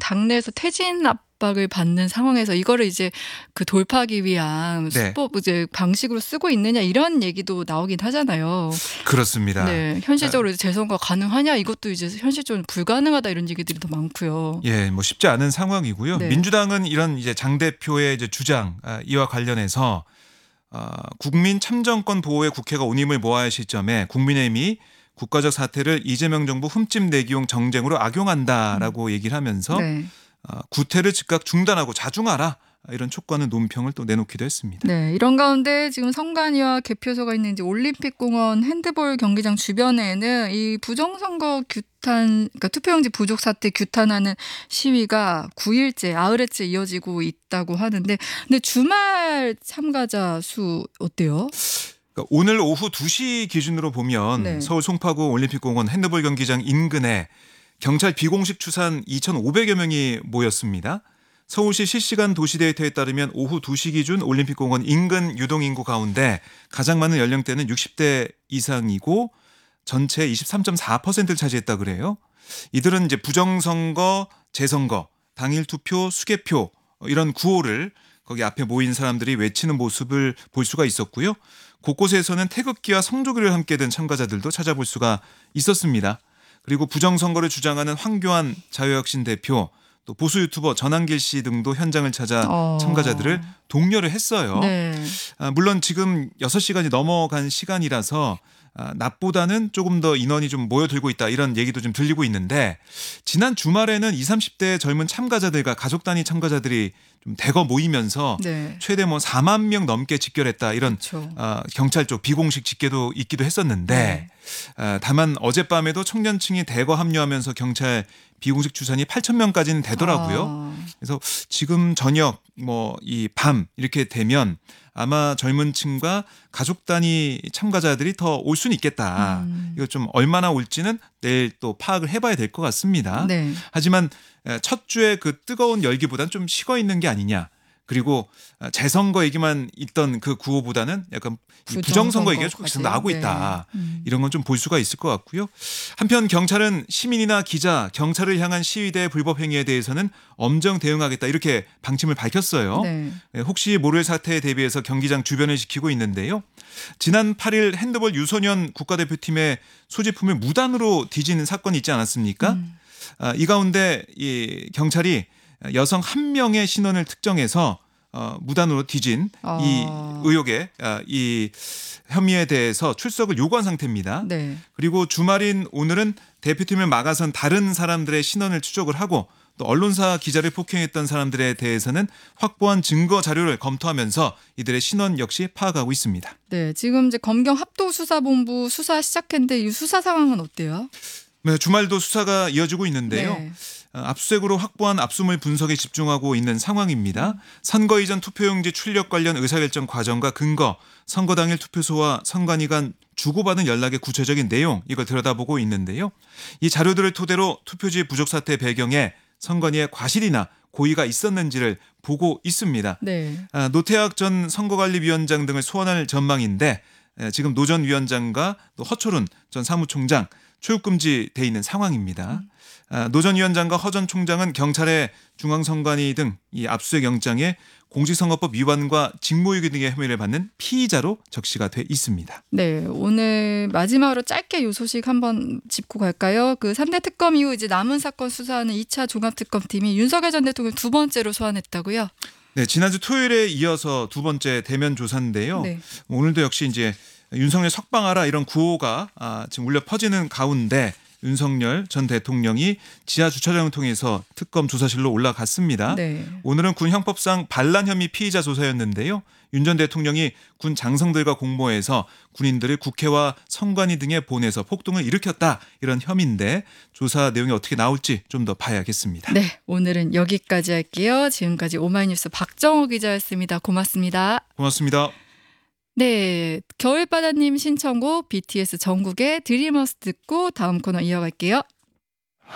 당내에서 퇴진 압박을 받는 상황에서 이거를 이제 그 돌파하기 위한 네. 수법 이제 방식으로 쓰고 있느냐 이런 얘기도 나오긴 하잖아요. 그렇습니다. 네, 현실적으로 이제 재선거 가능하냐 이것도 이제 현실적으로 불가능하다 이런 얘기들이 더 많고요. 예, 뭐 쉽지 않은 상황이고요. 네. 민주당은 이런 이제 장 대표의 이제 주장 이와 관련해서 국민 참정권 보호에 국회가 온 힘을 모아야 할 시점에 국민의힘이 국가적 사태를 이재명 정부 흠집 내기용 정쟁으로 악용한다라고 얘기를 하면서 네. 구태를 즉각 중단하고 자중하라 이런 촉구하는 논평을 또 내놓기도 했습니다. 네, 이런 가운데 지금 선관위와 개표소가 있는 이제 올림픽공원 핸드볼 경기장 주변에는 이 부정선거 규탄, 그러니까 투표용지 부족 사태 규탄하는 시위가 9일째, 아흘째 이어지고 있다고 하는데, 근데 주말 참가자 수 어때요? 그러니까 오늘 오후 2시 기준으로 보면 네. 서울 송파구 올림픽공원 핸드볼 경기장 인근에 경찰 비공식 추산 2,500여 명이 모였습니다. 서울시 실시간 도시데이터에 따르면 오후 2시 기준 올림픽공원 인근 유동인구 가운데 가장 많은 연령대는 60대 이상이고 전체 23.4%를 차지했다 그래요. 이들은 이제 부정선거, 재선거, 당일 투표, 수개표 이런 구호를 거기 앞에 모인 사람들이 외치는 모습을 볼 수가 있었고요. 곳곳에서는 태극기와 성조기를 함께 든 참가자들도 찾아볼 수가 있었습니다. 그리고 부정선거를 주장하는 황교안 자유혁신 대표 또 보수 유튜버 전한길 씨 등도 현장을 찾아 참가자들을 독려를 했어요. 네. 물론 지금 6시간이 넘어간 시간이라서 낮보다는 조금 더 인원이 좀 모여들고 있다 이런 얘기도 좀 들리고 있는데 지난 주말에는 20, 30대 젊은 참가자들과 가족 단위 참가자들이 좀 대거 모이면서 네. 최대 뭐 4만 명 넘게 집결했다 이런 그렇죠. 경찰 쪽 비공식 집계도 있기도 했었는데 다만 어젯밤에도 청년층이 대거 합류하면서 경찰 비공식 추산이 8천 명까지는 되더라고요. 그래서 지금 저녁 뭐 이 밤 이렇게 되면 아마 젊은 층과 가족 단위 참가자들이 더 올 수는 있겠다. 이거 좀 얼마나 올지는 내일 또 파악을 해봐야 될 것 같습니다. 네. 하지만 첫 주에 그 뜨거운 열기보다는 좀 식어 있는 게 아니냐. 그리고 재선거 얘기만 있던 그 구호보다는 약간 부정선거 얘기가 조금씩 나오고 있다. 이런 건 좀 볼 수가 있을 것 같고요. 한편 경찰은 시민이나 기자, 경찰을 향한 시위대 불법 행위에 대해서는 엄정 대응하겠다 이렇게 방침을 밝혔어요. 네. 혹시 모를 사태에 대비해서 경기장 주변을 지키고 있는데요. 지난 8일 핸드볼 유소년 국가대표팀의 소지품을 무단으로 뒤진 사건이 있지 않았습니까? 이 가운데 이 경찰이 여성 한 명의 신원을 특정해서 무단으로 뒤진 이 의혹의 이 혐의에 대해서 출석을 요구한 상태입니다. 네. 그리고 주말인 오늘은 대표팀을 막아선 다른 사람들의 신원을 추적을 하고 또 언론사 기자를 폭행했던 사람들에 대해서는 확보한 증거 자료를 검토하면서 이들의 신원 역시 파악하고 있습니다. 네, 지금 이제 검경 합동수사본부 수사 시작했는데 이 수사 상황은 어때요? 네, 주말도 수사가 이어지고 있는데요. 네. 압수수색으로 확보한 압수물 분석에 집중하고 있는 상황입니다. 선거 이전 투표용지 출력 관련 의사결정 과정과 근거, 선거 당일 투표소와 선관위 간 주고받은 연락의 구체적인 내용 이걸 들여다보고 있는데요. 이 자료들을 토대로 투표지 부족 사태 배경에 선관위의 과실이나 고의가 있었는지를 보고 있습니다. 네. 노태학 전 선거관리위원장 등을 소환할 전망인데 지금 노 전 위원장과 또 허철훈 전 사무총장 출국금지돼 있는 상황입니다. 노 전 위원장과 허 전 총장은 경찰의 중앙선관위 등 이 압수수색 영장에 공직선거법 위반과 직무유기 등의 혐의를 받는 피의자로 적시가 돼 있습니다. 네, 오늘 마지막으로 짧게 이 소식 한번 짚고 갈까요? 그 3대 특검 이후 이제 남은 사건 수사하는 2차 종합특검팀이 윤석열 전 대통령 두 번째로 소환했다고요? 네, 지난주 토요일에 이어서 두 번째 대면 조사인데요. 네. 오늘도 역시 이제 윤석열 석방하라 이런 구호가 지금 울려 퍼지는 가운데 윤석열 전 대통령이 지하 주차장을 통해서 특검 조사실로 올라갔습니다. 네. 오늘은 군 형법상 반란 혐의 피의자 조사였는데요. 윤 전 대통령이 군 장성들과 공모해서 군인들을 국회와 선관위 등에 보내서 폭동을 일으켰다 이런 혐의인데 조사 내용이 어떻게 나올지 좀 더 봐야겠습니다. 네, 오늘은 여기까지 할게요. 지금까지 오마이뉴스 박정호 기자였습니다. 고맙습니다. 고맙습니다. 네, 겨울바다님 신청곡 BTS 정국의 드리머스 듣고 다음 코너 이어갈게요.